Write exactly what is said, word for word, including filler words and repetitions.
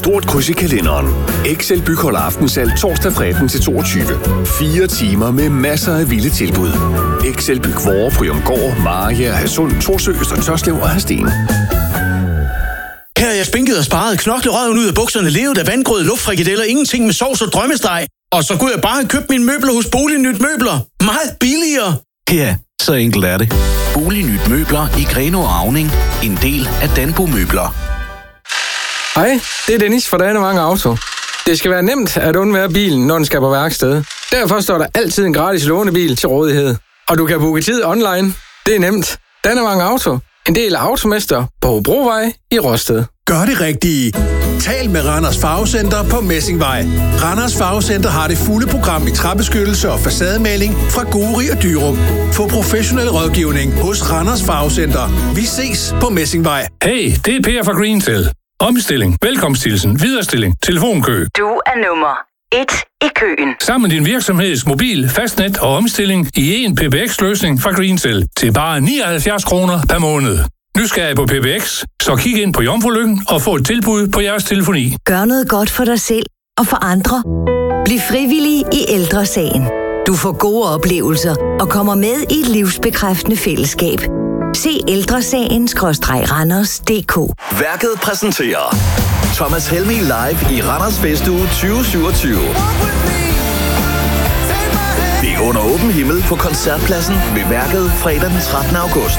stort kryds i kalenderen. Excel Byg holder aftensalg torsdag fra atten til toogtyve. Fire timer med masser af vilde tilbud. Excel Byg Vore, Bryumgård, Mariager, Hadsund, Thorsø, Øster Tørslev og Hadsten. Her er jeg spinket og sparet, knoklet røven ud af bukserne, levet af vandgrød, luftfrikadeller, ingenting med sovs og drømmesteg. Og så kunne jeg bare købe mine møbler hos Bolignyt Møbler. Meget billigere. Ja, så enkelt er det. Bolignyt Møbler i Grenaa og Auning. En del af Danbo Møbler. Hej, det er Dennis fra Danevang Auto. Det skal være nemt at undvære bilen, når den skal på værksted. Derfor står der altid en gratis lånebil til rådighed. Og du kan booke tid online. Det er nemt. Danevang Auto. En del af Automester på Hobrovej i Rosted. Gør det rigtige. Tal med Randers Farvecenter på Messingvej. Randers Farvecenter har det fulde program i træbeskyttelse og facademaling fra Gori og Dyrup. Få professionel rådgivning hos Randers Farvecenter. Vi ses på Messingvej. Hey, det er Per fra Greentel. Omstilling, velkomsthilsen, viderestilling, telefonkø. Du er nummer et i køen. Sammen din virksomheds mobil, fastnet og omstilling i en P B X-løsning fra Greentel til bare nioghalvfjerds kroner per måned. Nysgerrig på P B X, så kig ind på Jomfrulykken og få et tilbud på jeres telefoni. Gør noget godt for dig selv og for andre. Bliv frivillig i Ældresagen. Du får gode oplevelser og kommer med i et livsbekræftende fællesskab. Se ældresagen-randers punktum d k. Værket præsenterer Thomas Helmig live i Randers Festuge tyve syvogtyve. Det er under åben himmel på Koncertpladsen ved Værket fredag den trettende august.